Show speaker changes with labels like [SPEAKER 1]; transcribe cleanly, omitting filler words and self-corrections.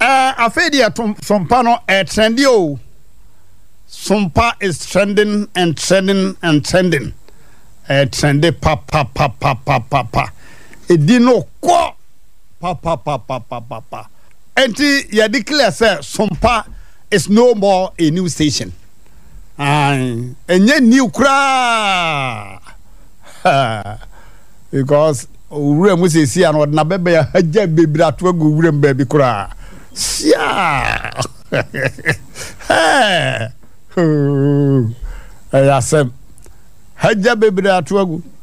[SPEAKER 1] Afedi Sompa no trendy o. Sompa is trending and trending and trending. Trendy pa. Edino ko pa. Enti ya declare say Sompa is no more a new station. Enye new kra. Because ure mu se si an na bebe ya haja bebira to agu ure mbabi kra. Sia. Hey. Ayasem. Haja bebira to agu